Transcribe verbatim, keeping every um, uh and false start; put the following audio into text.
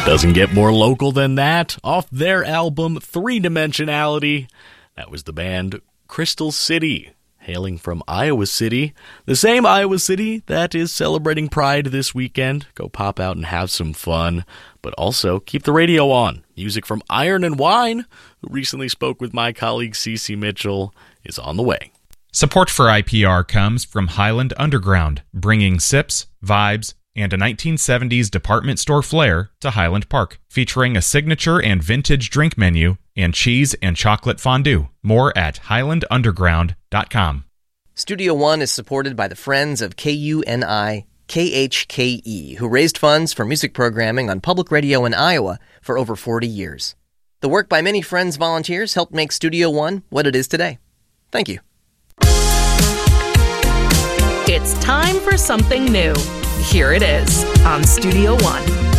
Doesn't get more local than that. Off their album, Three Dimensionality, that was the band Crystal City, hailing from Iowa City, the same Iowa City that is celebrating Pride this weekend. Go pop out and have some fun, but also keep the radio on. Music from Iron and Wine, who recently spoke with my colleague Cece Mitchell, is on the way. Support for I P R comes from Highland Underground, bringing sips, vibes, and a nineteen seventies department store flair to Highland Park, featuring a signature and vintage drink menu and cheese and chocolate fondue. More at highland underground dot com. Studio One is supported by the Friends of K U N I K H K E, who raised funds for music programming on public radio in Iowa for over forty years. The work by many Friends volunteers helped make Studio One what it is today. Thank you. It's time for something new. Here it is on Studio One.